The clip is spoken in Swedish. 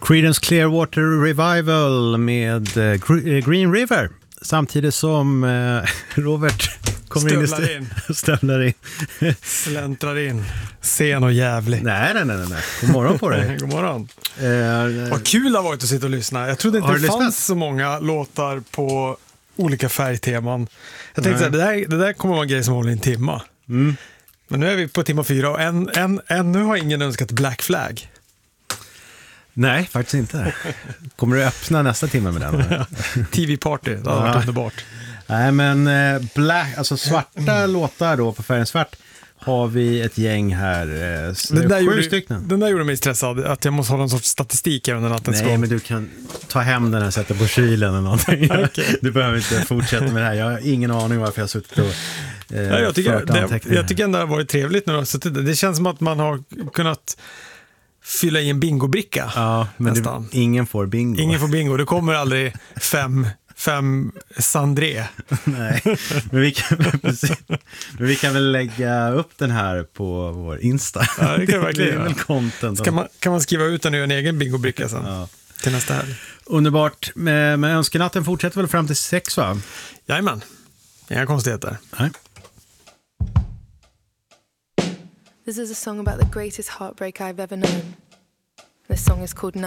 Creedence Clearwater Revival med Green River. Samtidigt som Robert kommer stövlar in. Släntrar in. Sen och jävlig. Nej. God morgon på dig. God morgon. Vad kul det har varit att sitta och lyssna. Jag trodde inte det fanns så många låtar på olika färgteman. Jag tänkte så här, det där kommer vara en grej som håller en timma. Mm. Men nu är vi på timma 4 och ännu har ingen önskat Black Flag. Nej, faktiskt inte. Kommer du öppna nästa timme med den? TV-party, det har varit underbart. Nej, men alltså svarta låtar då på Färgen Svart har vi ett gäng här. 7 stycken. Den där gjorde mig stressad, att jag måste hålla en sorts statistik under nattens gång. Nej, men du kan ta hem den här och sätta på kylen eller någonting. Okay. Du behöver inte fortsätta med det här. Jag har ingen aning varför jag har suttit och jag tycker ändå det har varit trevligt när så det känns som att man har kunnat fylla i en bingobricka. Ja, men ingen får bingo. Ingen får bingo. Det kommer aldrig 5 Sandré. Nej, men vi kan väl lägga upp den här på vår Insta. Ja, det kan verkligen. Det är väl content. Kan man skriva ut en egen bingobricka sen? Ja. Till nästa helg. Underbart. Men önskenatten fortsätter väl fram till 6, va? Jajamän. Inga konstigheter. Nej. This is a song about the greatest heartbreak I've ever known. This song is called